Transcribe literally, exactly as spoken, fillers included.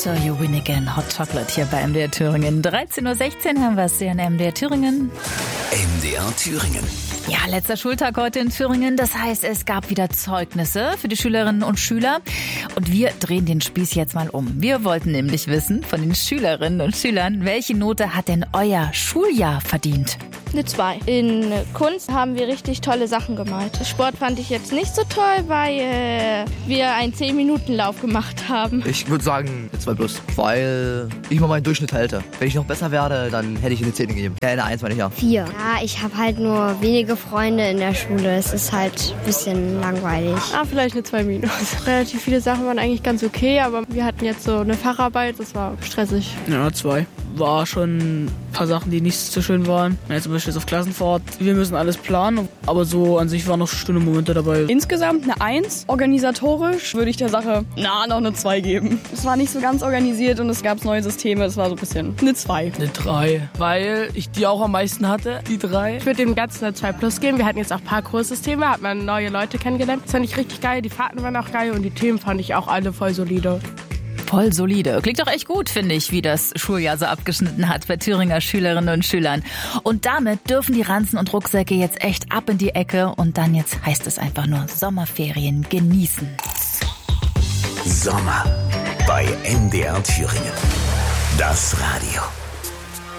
So You Win Again, Hot Chocolate hier bei M D R Thüringen. dreizehn Uhr sechzehn haben wir es hier in M D R Thüringen. M D R Thüringen. Ja, letzter Schultag heute in Thüringen. Das heißt, es gab wieder Zeugnisse für die Schülerinnen und Schüler. Und wir drehen den Spieß jetzt mal um. Wir wollten nämlich wissen von den Schülerinnen und Schülern, welche Note hat denn euer Schuljahr verdient? Eine zwei. In Kunst haben wir richtig tolle Sachen gemalt. Sport fand ich jetzt nicht so toll, weil äh, wir einen zehn Minuten Lauf gemacht haben. Ich würde sagen eine zwei plus, weil ich mal meinen Durchschnitt halte. Wenn ich noch besser werde, dann hätte ich eine zehn gegeben. Ja, eine eins meine ich ja. vier. Ja, ich habe halt nur wenige Freunde in der Schule. Es ist halt ein bisschen langweilig. Ah, vielleicht eine zwei minus. Relativ viele Sachen waren eigentlich ganz okay, aber wir hatten jetzt so eine Facharbeit, das war stressig. Ja, zwei. War schon ein paar Sachen, die nicht so schön waren. Ja, zum Beispiel auf Klassenfahrt. Wir müssen alles planen, aber so an sich waren noch schöne Momente dabei. Insgesamt eine eins. Organisatorisch würde ich der Sache na noch eine zwei geben. Es war nicht so ganz organisiert und es gab neue Systeme. Es war so ein bisschen eine zwei. Eine drei, weil ich die auch am meisten hatte, die drei. Ich würde dem Ganzen eine zwei plus geben. Wir hatten jetzt auch Parcours-Systeme, hat man neue Leute kennengelernt. Das fand ich richtig geil. Die Fahrten waren auch geil und die Themen fand ich auch alle voll solide. Voll solide. Klingt doch echt gut, finde ich, wie das Schuljahr so abgeschnitten hat bei Thüringer Schülerinnen und Schülern. Und damit dürfen die Ranzen und Rucksäcke jetzt echt ab in die Ecke. Und dann jetzt heißt es einfach nur Sommerferien genießen. Sommer bei M D R Thüringen. Das Radio.